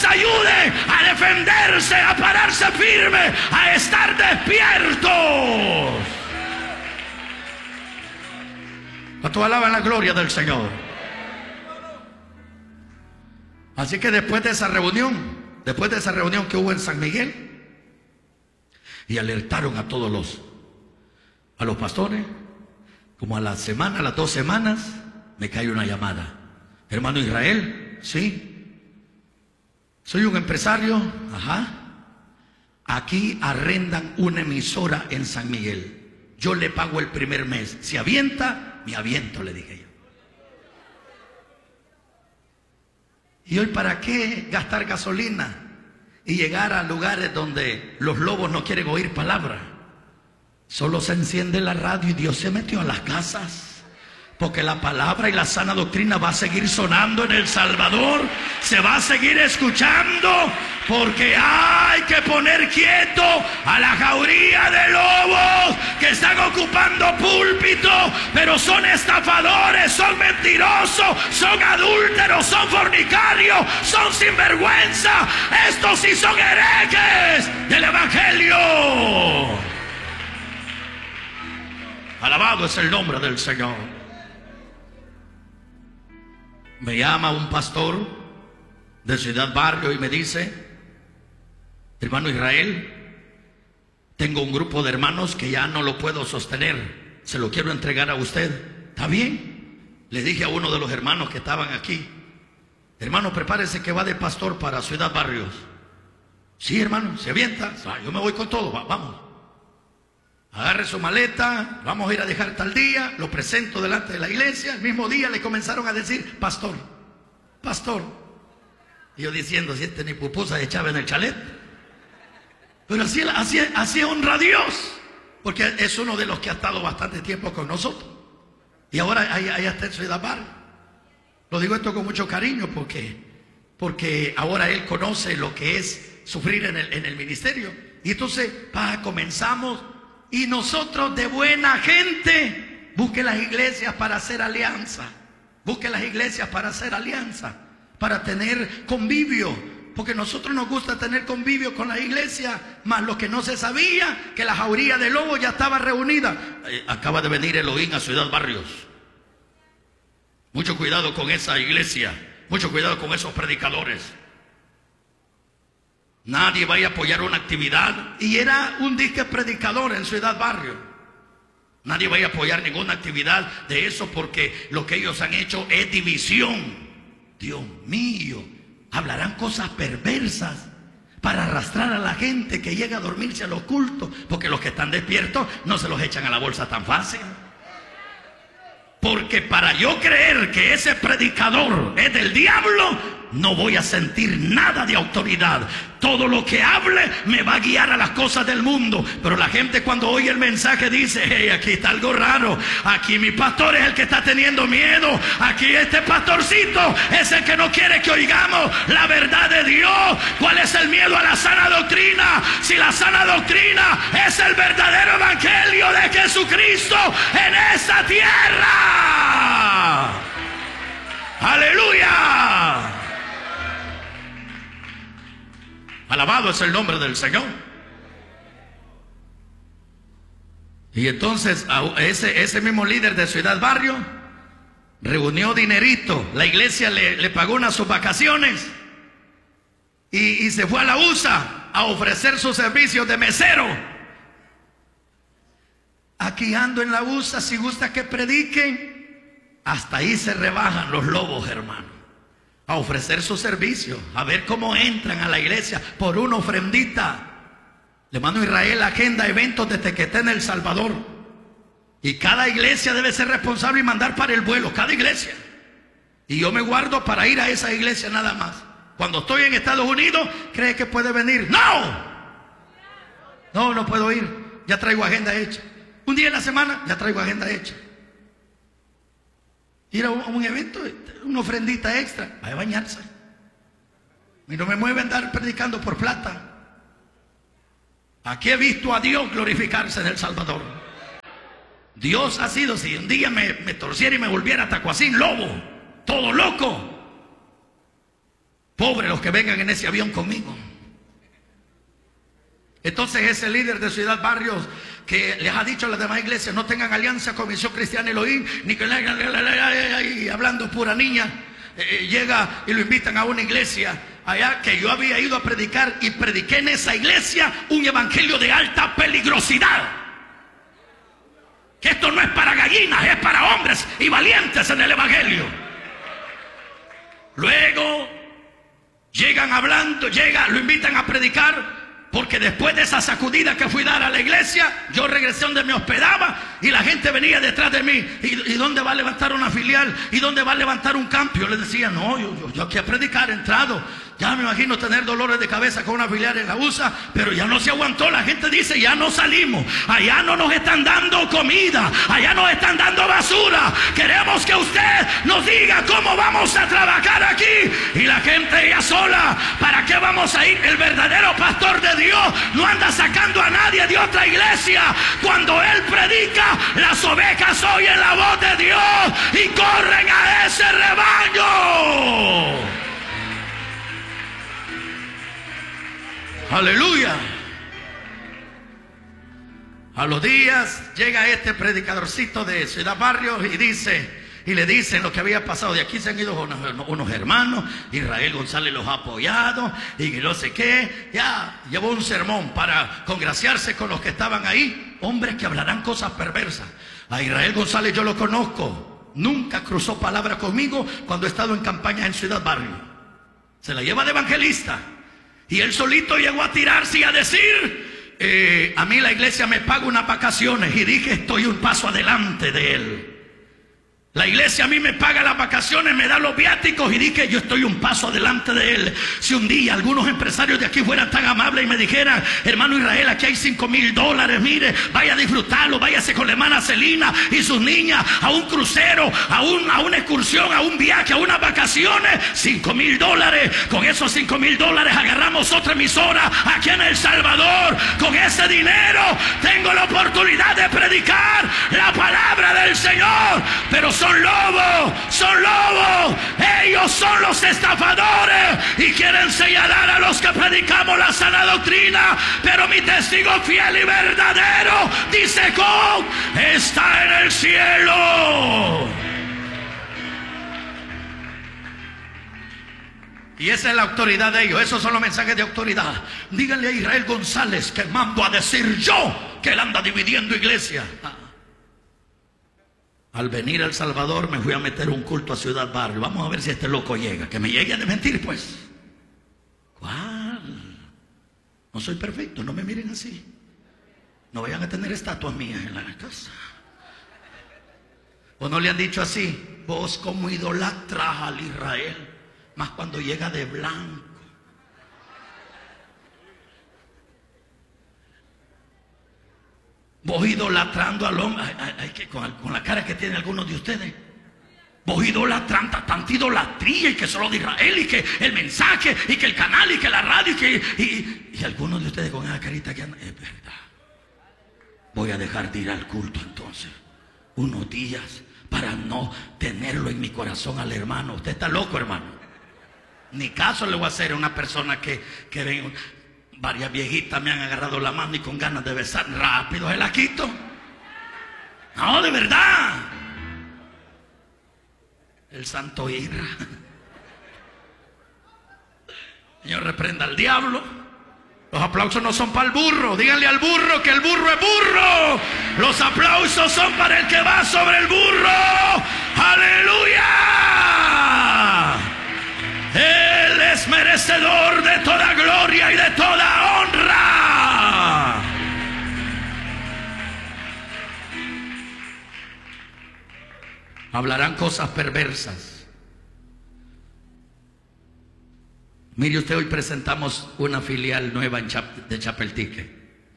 les ayude a defenderse, a pararse firme, a estar despiertos. ¿Cuántos alaban la gloria del Señor? Así que después de esa reunión que hubo en San Miguel, y alertaron a todos los pastores, como a la semana, a las 2 semanas, me cae una llamada. Hermano Israel, sí, soy un empresario, ajá. Aquí arrendan una emisora en San Miguel. Yo le pago el primer mes. Si avienta, me aviento, le dije yo. ¿Y hoy para qué gastar gasolina y llegar a lugares donde los lobos no quieren oír palabra? Solo se enciende la radio y Dios se metió a las casas. Porque la palabra y la sana doctrina va a seguir sonando en El Salvador. Se va a seguir escuchando. Porque hay que poner quieto a la jauría de lobos que están ocupando púlpito, pero son estafadores, son mentirosos, son adúlteros, son fornicarios, son sinvergüenza. Estos sí son herejes del Evangelio. Alabado es el nombre del Señor. Me llama un pastor de Ciudad Barrio y me dice: hermano Israel, tengo un grupo de hermanos que ya no lo puedo sostener, se lo quiero entregar a usted. ¿Está bien? Le dije a uno de los hermanos que estaban aquí: hermano, prepárese que va de pastor para Ciudad Barrios. Sí, hermano, se avienta. Yo me voy con todo, vamos. Agarre su maleta, vamos a ir a dejar tal día. Lo presento delante de la iglesia. El mismo día le comenzaron a decir: pastor, pastor. Y yo diciendo: si este ni pupusa echaba en el chalet. Pero así honra a Dios, porque es uno de los que ha estado bastante tiempo con nosotros. Y ahora allá está en Ciudad Barrio. Lo digo esto con mucho cariño porque ahora él conoce lo que es sufrir en el ministerio. Y entonces comenzamos. Y nosotros, de buena gente, busque las iglesias para hacer alianza. Busque las iglesias para hacer alianza, para tener convivio. Porque a nosotros nos gusta tener convivio con la iglesia. Más lo que no se sabía, que la jauría de lobos ya estaba reunida. Acaba de venir Elohim a Ciudad Barrios. Mucho cuidado con esa iglesia. Mucho cuidado con esos predicadores. Nadie vaya a apoyar una actividad. Y era un disque predicador en Ciudad Barrio. Nadie vaya a apoyar ninguna actividad de eso, porque lo que ellos han hecho es división. Dios mío, hablarán cosas perversas para arrastrar a la gente que llega a dormirse a los cultos, porque los que están despiertos no se los echan a la bolsa tan fácil. Porque para yo creer que ese predicador es del diablo, no voy a sentir nada de autoridad. Todo lo que hable me va a guiar a las cosas del mundo. Pero la gente, cuando oye el mensaje, dice: hey, aquí está algo raro. Aquí mi pastor es el que está teniendo miedo. Aquí este pastorcito es el que no quiere que oigamos la verdad de Dios. ¿Cuál es el miedo a la sana doctrina? Si la sana doctrina es el verdadero evangelio de Jesucristo en esta tierra. ¡Aleluya! Alabado es el nombre del Señor. Y entonces ese mismo líder de Ciudad Barrio reunió dinerito. La iglesia le pagó unas sus vacaciones y se fue a la USA a ofrecer sus servicios de mesero. Aquí ando en la USA, si gusta que prediquen. Hasta ahí se rebajan los lobos, hermano, a ofrecer su servicio, a ver cómo entran a la iglesia por una ofrendita. Le mando a Israel agenda eventos desde que está en El Salvador, y cada iglesia debe ser responsable y mandar para el vuelo, cada iglesia. Y yo me guardo para ir a esa iglesia nada más. Cuando estoy en Estados Unidos, ¿cree que puede venir? No puedo ir, ya traigo agenda hecha. Un día en la semana ya traigo agenda hecha. Ir a un evento, una ofrendita extra, vaya a bañarse. Y no me mueve andar predicando por plata. Aquí he visto a Dios glorificarse en El Salvador. Dios ha sido, si un día me torciera y me volviera tacuacín, lobo, todo loco. Pobre los que vengan en ese avión conmigo. Entonces ese líder de Ciudad Barrios que les ha dicho a las demás iglesias: no tengan alianza con Misión Cristiana Elohim, ni que hablando pura niña, llega y lo invitan a una iglesia allá que yo había ido a predicar, y prediqué en esa iglesia un evangelio de alta peligrosidad, que esto no es para gallinas, es para hombres y valientes en el evangelio. Luego llegan hablando, lo invitan a predicar, porque después de esa sacudida que fui a dar a la iglesia, yo regresé donde me hospedaba y la gente venía detrás de mí. ¿Y dónde va a levantar una filial? ¿Y dónde va a levantar un campo? Yo les decía: no, yo aquí a predicar he entrado. Ya me imagino tener dolores de cabeza con una filial en la USA, pero ya no se aguantó. La gente dice: ya no salimos. Allá no nos están dando comida, allá nos están dando basura. Queremos que usted nos diga cómo vamos a trabajar aquí. Y la gente ya sola: ¿para qué vamos a ir? El verdadero pastor de Dios no anda sacando a nadie de otra iglesia. Cuando él predica, las ovejas oyen la voz de Dios y corren a ese rebaño. Aleluya. A los días llega este predicadorcito de Ciudad Barrios y le dicen lo que había pasado. De aquí se han ido unos hermanos, Israel González los ha apoyado y no sé qué. Ya llevó un sermón para congraciarse con los que estaban ahí, hombres que hablarán cosas perversas. A Israel González yo lo conozco, nunca cruzó palabra conmigo cuando he estado en campaña en Ciudad Barrio. Se la lleva de evangelista. Y él solito llegó a tirarse y a decir: a mí la iglesia me paga unas vacaciones. Y dije: estoy un paso adelante de él. La iglesia a mí me paga las vacaciones, me da los viáticos, y dije: yo estoy un paso adelante de él. Si un día algunos empresarios de aquí fueran tan amables y me dijeran: hermano Israel, aquí hay $5,000, mire, vaya a disfrutarlo, váyase con la hermana Celina y sus niñas a un crucero, a una excursión, a un viaje, a unas vacaciones, $5,000. Con esos $5,000 agarramos otra emisora aquí en El Salvador. Con ese dinero tengo la oportunidad de predicar la palabra del Señor. Pero son lobos, ellos son los estafadores y quieren señalar a los que predicamos la sana doctrina. Pero mi testigo fiel y verdadero, dice Job, está en el cielo. Y esa es la autoridad de ellos. Esos son los mensajes de autoridad. Díganle a Israel González que mando a decir yo que él anda dividiendo iglesia. Al venir a El Salvador me fui a meter un culto a Ciudad Barrio. Vamos a ver si este loco llega. Que me llegue a desmentir, pues. ¿Cuál? No soy perfecto, no me miren así. No vayan a tener estatuas mías en la casa. ¿O no le han dicho así? Vos como idolatras al Israel, más cuando llega de blanco. Vos idolatrando al hombre, con la cara que tienen algunos de ustedes. Vos idolatrando, tanta idolatría, y que solo de Israel, y que el mensaje, y que el canal, y que la radio, y algunos de ustedes con esa carita que andan. Es verdad. Voy a dejar de ir al culto entonces unos días para no tenerlo en mi corazón al hermano. Usted está loco, hermano. Ni caso le voy a hacer a una persona que ven. Varias viejitas me han agarrado la mano y con ganas de besar, rápido se la quito. No, de verdad. El santo ira. Señor, reprenda al diablo. Los aplausos no son para el burro. Díganle al burro que el burro es burro. Los aplausos son para el que va sobre el burro. ¡Aleluya! Él es merecedor de toda gloria y de toda honra. Hablarán cosas perversas. Mire usted, hoy presentamos una filial nueva de Chapeltique.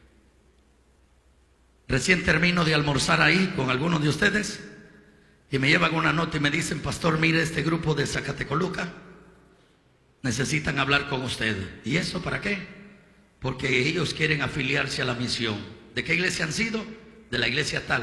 Recién termino de almorzar ahí con algunos de ustedes y me llevan una nota y me dicen: pastor, mire, este grupo de Zacatecoluca necesitan hablar con usted. ¿Y eso para qué? Porque ellos quieren afiliarse a la misión. ¿De qué iglesia han sido? De la iglesia tal.